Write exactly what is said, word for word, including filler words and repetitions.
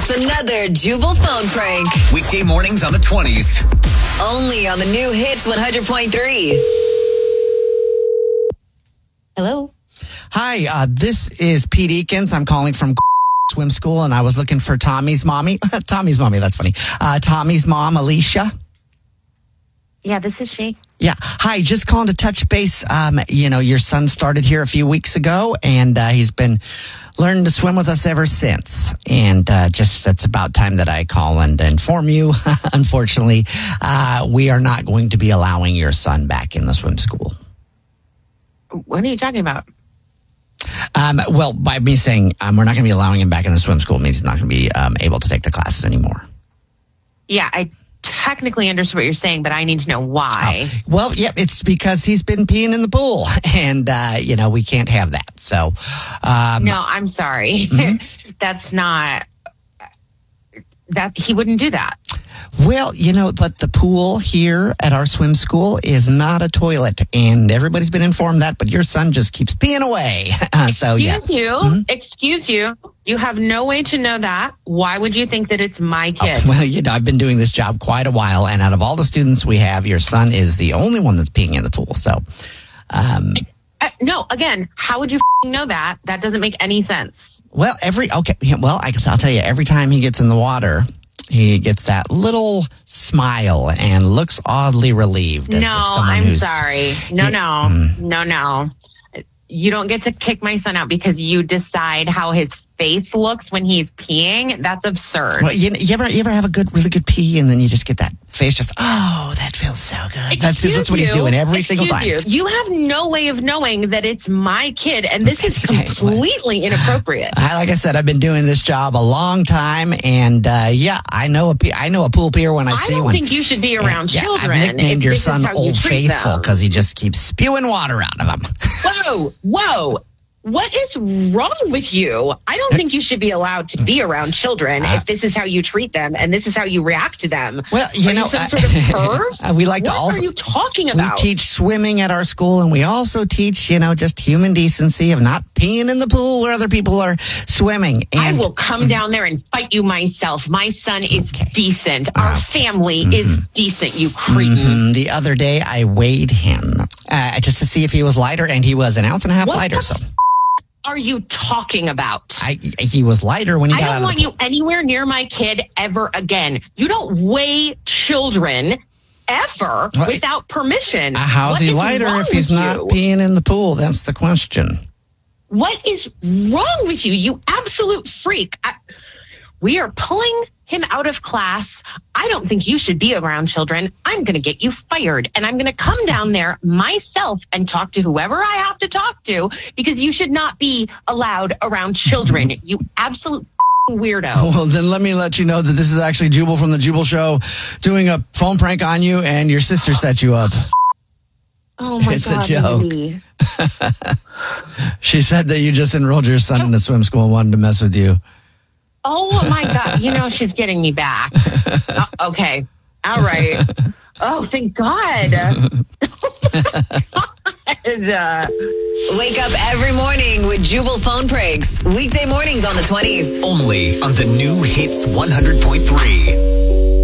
It's another Jubal phone prank. Weekday mornings on the twenties. Only on the new Hits one hundred point three. Hello. Hi, uh, this is Pete Eakins. I'm calling from swim school, and I was looking for Tommy's mommy. Tommy's mommy, that's funny. Uh, Tommy's mom, Alicia. Yeah, this is she. Yeah. Hi, just calling to touch base. Um, you know, your son started here a few weeks ago, and uh, he's been learning to swim with us ever since. And uh, just that's about time that I call and inform you. Unfortunately, uh, we are not going to be allowing your son back in the swim school. What are you talking about? Um, well, by me saying um, we're not going to be allowing him back in the swim school means he's not going to be um, able to take the classes anymore. Yeah, I technically understand what you're saying, but I need to know why. Oh. Well, yeah, it's because he's been peeing in the pool, and, uh, you know, we can't have that. So, um, no, I'm sorry. Mm-hmm. That's not, that he wouldn't do that. Well, you know, but the pool here at our swim school is not a toilet, and everybody's been informed that, but your son just keeps peeing away. Uh, so, yeah. Excuse you. Mm-hmm. Excuse you. You have no way to know that. Why would you think that it's my kid? Oh, well, you know, I've been doing this job quite a while, and out of all the students we have, your son is the only one that's peeing in the pool. So, um, uh, no, again, how would you know that? That doesn't make any sense. Well, every, okay, well, I guess I'll tell you, every time he gets in the water, he gets that little smile and looks oddly relieved. As no, if someone I'm who's, sorry. No, no, mm. no, no. You don't get to kick my son out because you decide how his face looks when he's peeing. That's absurd. Well, you, you ever you ever have a good, really good pee, and then you just get that face just, oh, that feels so good. That's, that's what he's doing every Excuse single time. You. you have no way of knowing that it's my kid, and this is completely inappropriate. I, like I said, I've been doing this job a long time, and uh, yeah, I know a I know a pool peer when I, I see one. I one. don't think you should be around yeah, children. Yeah, I've nicknamed if your son Old Faithful because he just keeps spewing water out of him. Whoa, whoa. What is wrong with you? I don't think you should be allowed to be around children uh, if this is how you treat them and this is how you react to them. Well, you are know, you some sort of perv? we like what to also. What are you talking about? We teach swimming at our school, and we also teach, you know, just human decency of not peeing in the pool where other people are swimming. And I will come down there and fight you myself. My son is okay. decent. Our okay. family mm-hmm. is decent. You cretin. Mm-hmm. The other day, I weighed him uh, just to see if he was lighter, and he was an ounce and a half what lighter. So. Are you talking about? I, he was lighter when he I got out don't of the want pool. you anywhere near my kid ever again. You don't weigh children ever well, without permission. Uh, how's what he lighter if he's not you? peeing in the pool? That's the question. What is wrong with you, you absolute freak? I, we are pulling him out of class. I don't think you should be around children. I'm going to get you fired, and I'm going to come down there myself and talk to whoever I have to talk to because you should not be allowed around children. You absolute weirdo. Well, then let me let you know that this is actually Jubal from the Jubal Show doing a phone prank on you, and your sister set you up. Oh my it's God, a joke. Maybe. She said that you just enrolled your son in a swim school and wanted to mess with you. Oh my God. You know, she's getting me back. uh, okay. All right. Oh, thank God. God. Uh, Wake up every morning with Jubal phone pranks. Weekday mornings on the twenties. Only on the new Hits one hundred point three.